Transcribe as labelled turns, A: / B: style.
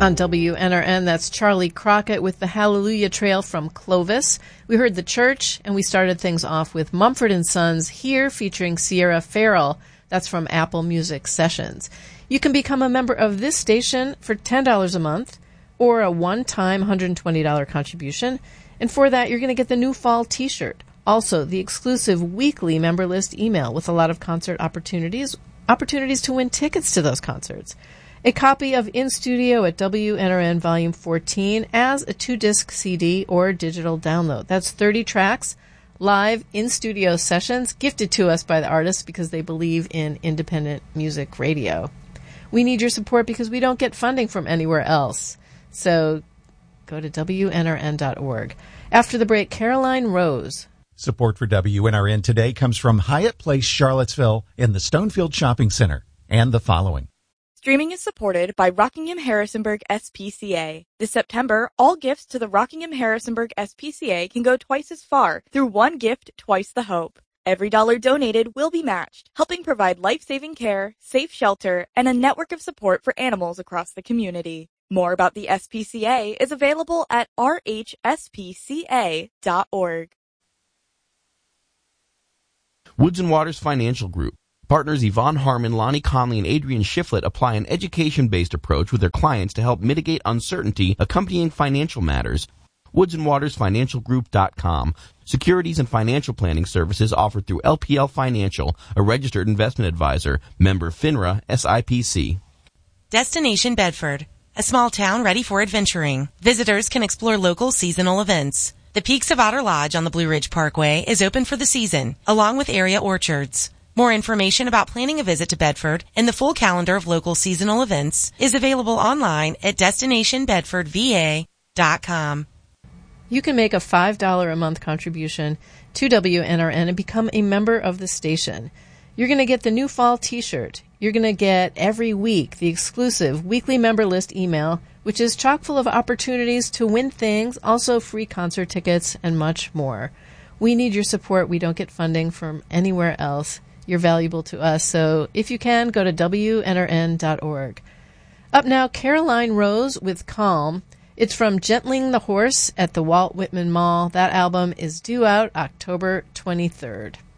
A: On WNRN, that's Charlie Crockett with the Hallelujah Trail from Clovis. We heard The Church, and we started things off with Mumford & Sons Here, featuring Sierra Farrell. That's from Apple Music Sessions. You can become a member of this station for $10 a month or a one-time $120 contribution. And for that, you're going to get the new fall T-shirt. Also, the exclusive weekly member list email with a lot of concert opportunities to win tickets to those concerts. A copy of In Studio at WNRN Volume 14 as a 2-disc CD or digital download. That's 30 tracks, live in-studio sessions, gifted to us by the artists because they believe in independent music radio. We need your support because we don't get funding from anywhere else. So go to WNRN.org. After the break, Caroline Rose.
B: Support for WNRN today comes from Hyatt Place Charlottesville in the Stonefield Shopping Center and the following.
C: Streaming is supported by Rockingham Harrisonburg SPCA. This September, all gifts to the Rockingham Harrisonburg SPCA can go twice as far through one gift, twice the hope. Every dollar donated will be matched, helping provide life-saving care, safe shelter, and a network of support for animals across the community. More about the SPCA is available at rhspca.org.
D: Woods & Waters Financial Group. Partners Yvonne Harmon, Lonnie Conley, and Adrian Shiflett apply an education-based approach with their clients to help mitigate uncertainty accompanying financial matters. WoodsandWatersFinancialGroup.com. Securities and financial planning services offered through LPL Financial, a registered investment advisor, member FINRA, SIPC.
E: Destination Bedford, a small town ready for adventuring. Visitors can explore local seasonal events. The Peaks of Otter Lodge on the Blue Ridge Parkway is open for the season, along with area orchards. More information about planning a visit to Bedford and the full calendar of local seasonal events is available online at destinationbedfordva.com.
A: You can make a $5 a month contribution to WNRN and become a member of the station. You're going to get the new fall T-shirt. You're going to get every week the exclusive weekly member list email, which is chock full of opportunities to win things, also free concert tickets, and much more. We need your support. We don't get funding from anywhere else. You're valuable to us, so if you can, go to WNRN.org. Up now, Caroline Rose with Calm. It's from Gentling the Horse at the Walt Whitman Mall. That album is due out October 23rd.